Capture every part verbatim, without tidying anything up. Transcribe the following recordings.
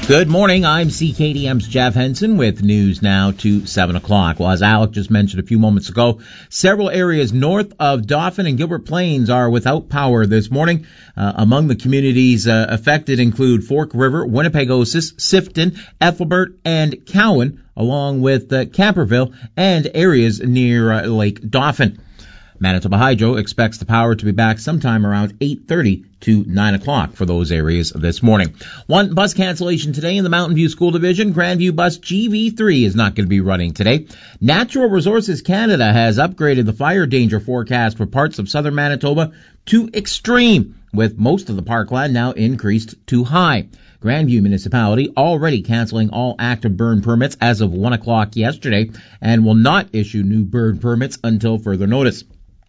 Good morning. I'm C K D M's Jeff Henson with news now to seven o'clock. Well, as Alec just mentioned a few moments ago, several areas north of Dauphin and Gilbert Plains are without power this morning. Uh, among the communities uh, affected include Fork River, Winnipegosis, Sifton, Ethelbert, and Cowan, along with uh, Camperville and areas near uh, Lake Dauphin. Manitoba Hydro expects the power to be back sometime around eight thirty to nine o'clock for those areas this morning. One bus cancellation today in the Mountain View School Division. Grandview bus G V three is not going to be running today. Natural Resources Canada has upgraded the fire danger forecast for parts of southern Manitoba to extreme, with most of the parkland now increased to high. Grandview Municipality already canceling all active burn permits as of one o'clock yesterday and will not issue new burn permits until further notice.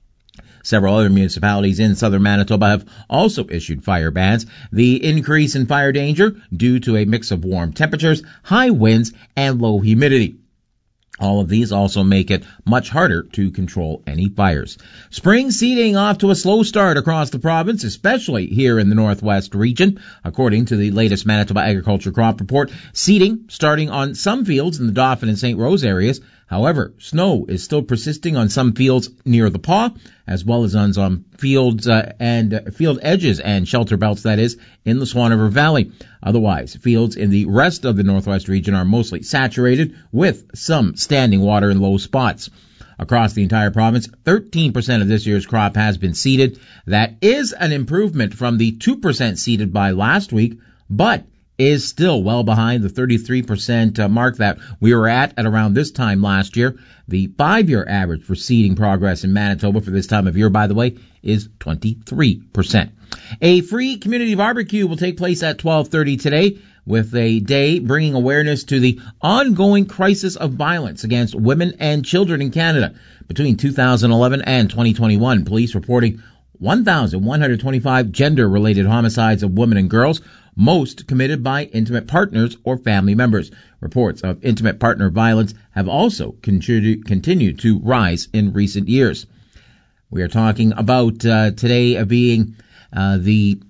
Several other municipalities in southern Manitoba have also issued fire bans. The increase in fire danger due to a mix of warm temperatures, high winds, and low humidity. All of these also make it much harder to control any fires. Spring seeding off to a slow start across the province, especially here in the northwest region. According to the latest Manitoba Agriculture Crop Report, seeding starting on some fields in the Dauphin and Saint Rose areas. However, snow is still persisting on some fields near the Paw, as well as on some fields uh, and uh, field edges and shelter belts, that is, in the Swan River Valley. Otherwise, fields in the rest of the northwest region are mostly saturated with some standing water in low spots. Across the entire province, thirteen percent of this year's crop has been seeded. That is an improvement from the two percent seeded by last week, but is still well behind the thirty-three percent mark that we were at at around this time last year. The five-year average for seeding progress in Manitoba for this time of year, by the way, is twenty-three percent. A free community barbecue will take place at twelve thirty today, with a day bringing awareness to the ongoing crisis of violence against women and children in Canada. Between two thousand eleven and twenty twenty-one, police reporting one thousand one hundred twenty-five gender-related homicides of women and girls, most committed by intimate partners or family members. Reports of intimate partner violence have also continu- continued to rise in recent years. We are talking about uh, today being uh, the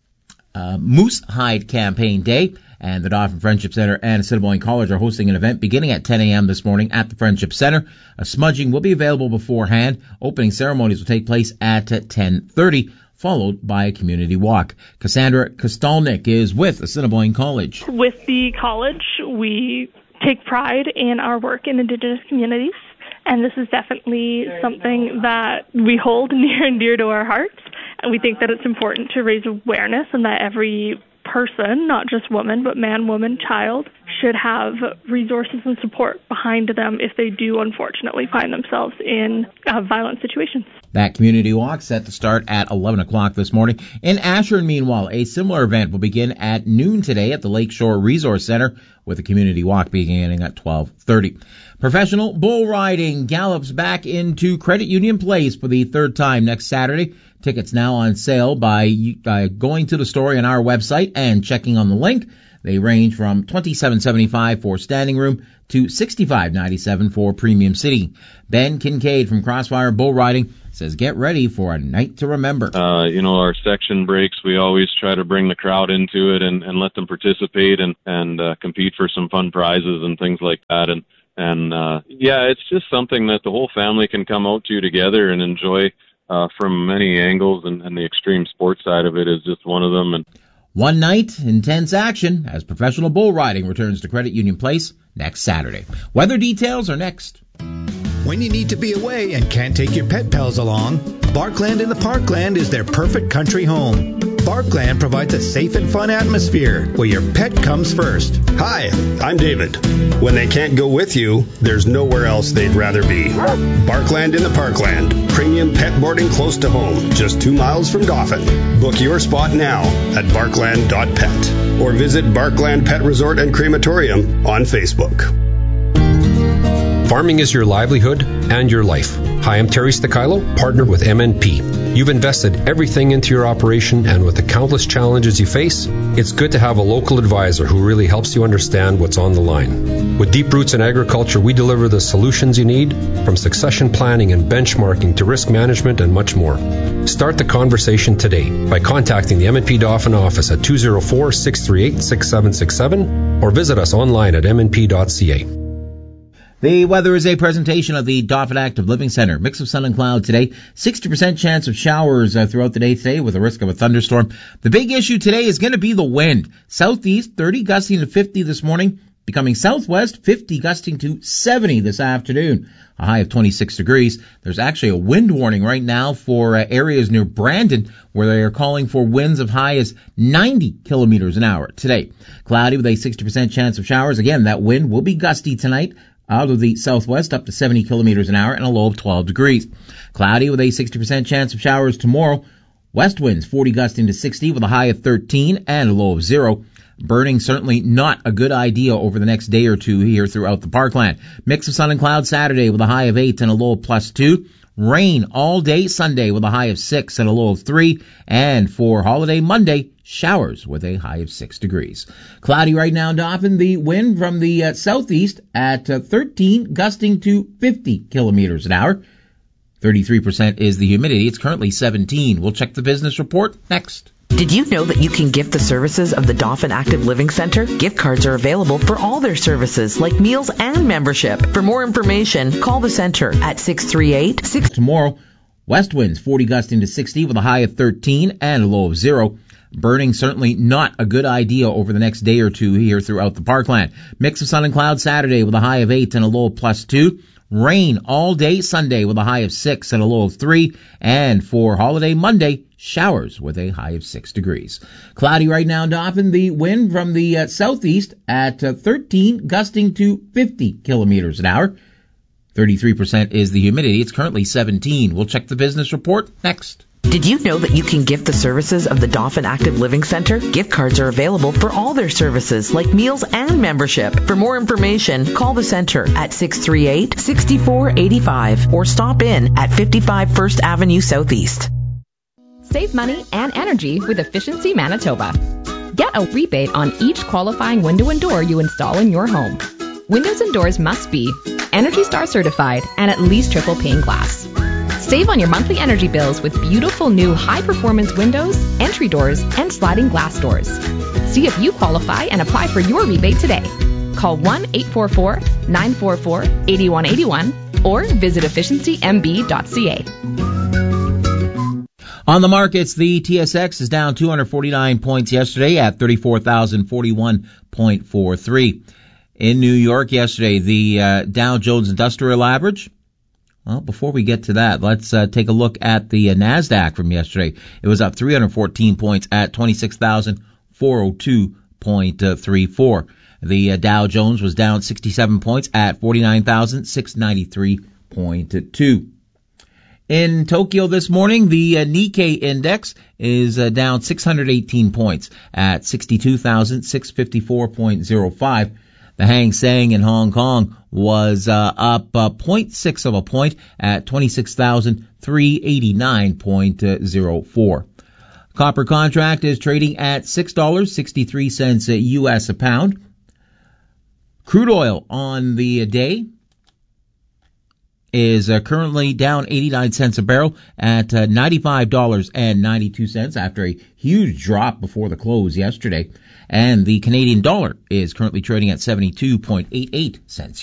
uh, Moose Hide Campaign Day, and the Dauphin Friendship Center and Assiniboine College are hosting an event beginning at ten a.m. this morning at the Friendship Center. A smudging will be available beforehand. Opening ceremonies will take place at ten thirty. Followed by a community walk. Cassandra Kostalnik is with Assiniboine College. With the college, we take pride in our work in Indigenous communities, and this is definitely something that we hold near and dear to our hearts, and we think that it's important to raise awareness and that every person, not just woman, but man, woman, child, should have resources and support behind them if they do unfortunately find themselves in uh, violent situations. That community walk set to start at eleven o'clock this morning. In Ashern, meanwhile, a similar event will begin at noon today at the Lakeshore Resource Center, with a community walk beginning at twelve thirty. Professional bull riding gallops back into Credit Union Place for the third time next Saturday. Tickets now on sale by uh, going to the store on our website and checking on the link. They range from twenty-seven seventy-five for standing room to sixty-five ninety-seven for premium seating. Ben Kincaid from Crossfire Bull Riding says get ready for a night to remember. Uh, you know, our section breaks, we always try to bring the crowd into it and, and let them participate and, and uh, compete for some fun prizes and things like that. And, and uh, yeah, it's just something that the whole family can come out to together and enjoy uh, from many angles, and, and the extreme sports side of it is just one of them. And one night, intense action as professional bull riding returns to Credit Union Place next Saturday. Weather details are next. When you need to be away and can't take your pet pals along, Barkland in the Parkland is their perfect country home. Barkland provides a safe and fun atmosphere where your pet comes first. Hi, I'm David. When they can't go with you, there's nowhere else they'd rather be. Barkland in the Parkland. Premium pet boarding close to home, just two miles from Dauphin. Book your spot now at barkland dot pet or visit Barkland Pet Resort and Crematorium on Facebook. Farming is your livelihood and your life. Hi, I'm Terry Stakilo, partner with M N P. You've invested everything into your operation, and with the countless challenges you face, it's good to have a local advisor who really helps you understand what's on the line. With deep roots in agriculture, we deliver the solutions you need, from succession planning and benchmarking to risk management and much more. Start the conversation today by contacting the M N P Dauphin office at two oh four, six three eight, six seven six seven or visit us online at m n p dot c a. The weather is a presentation of the Dauphin Active Living Center. Mix of sun and cloud today. sixty percent chance of showers uh, throughout the day today with a risk of a thunderstorm. The big issue today is going to be the wind. Southeast, thirty gusting to fifty this morning. Becoming southwest, fifty gusting to seventy this afternoon. A high of twenty-six degrees. There's actually a wind warning right now for uh, areas near Brandon where they are calling for winds of high as ninety kilometers an hour today. Cloudy with a sixty percent chance of showers. Again, that wind will be gusty tonight out of the southwest up to seventy kilometers an hour and a low of twelve degrees. Cloudy with a sixty percent chance of showers tomorrow. West winds forty gusting to sixty with a high of thirteen and a low of zero. Burning certainly not a good idea over the next day or two here throughout the parkland. Mix of sun and cloud Saturday with a high of eight and a low of plus two. Rain all day Sunday with a high of six and a low of three. And for holiday Monday, showers with a high of six degrees. Cloudy right now in Dauphin. The wind from the uh, southeast at uh, thirteen, gusting to fifty kilometers an hour. thirty-three percent is the humidity. It's currently seventeen. We'll check the business report next. Did you know that you can gift the services of the Dauphin Active Living Center? Gift cards are available for all their services, like meals and membership. For more information, call the center at six three eight six. Tomorrow, west winds forty gusting to sixty with a high of thirteen and a low of zero. Burning certainly not a good idea over the next day or two here throughout the parkland. Mix of sun and cloud Saturday with a high of eight and a low of plus two. Rain all day Sunday with a high of six and a low of three. And for holiday Monday, showers with a high of six degrees. Cloudy right now in Dauphin. The wind from the uh, southeast at uh, thirteen, gusting to fifty kilometers an hour. thirty-three percent is the humidity. It's currently seventeen. We'll check the business report next. Did you know that you can gift the services of the Dauphin Active Living Center? Gift cards are available for all their services, like meals and membership. For more information, call the center at six three eight, six four eight five or stop in at fifty-five First Avenue Southeast. Save money and energy with Efficiency Manitoba. Get a rebate on each qualifying window and door you install in your home. Windows and doors must be Energy Star certified and at least triple pane glass. Save on your monthly energy bills with beautiful new high-performance windows, entry doors, and sliding glass doors. See if you qualify and apply for your rebate today. Call one eight four four, nine four four, eight one eight one or visit efficiency m b dot c a. On the markets, the T S X is down two hundred forty-nine points yesterday at thirty-four thousand forty-one point four three. In New York yesterday, the uh, Dow Jones Industrial Average. Well, before we get to that, let's uh, take a look at the uh, NASDAQ from yesterday. It was up three hundred fourteen points at twenty-six thousand four hundred two point three four. The uh, Dow Jones was down sixty-seven points at forty-nine thousand six hundred ninety-three point two. In Tokyo this morning, the uh, Nikkei index is uh, down six hundred eighteen points at sixty-two thousand six hundred fifty-four point zero five. The Hang Seng in Hong Kong was uh, up uh, zero point six of a point at twenty-six thousand three hundred eighty-nine point zero four. Copper contract is trading at six dollars and sixty-three cents U S a pound. Crude oil on the day is uh, currently down eighty-nine cents a barrel at uh, ninety-five dollars and ninety-two cents after a huge drop before the close yesterday. And the Canadian dollar is currently trading at seventy-two point eight eight cents.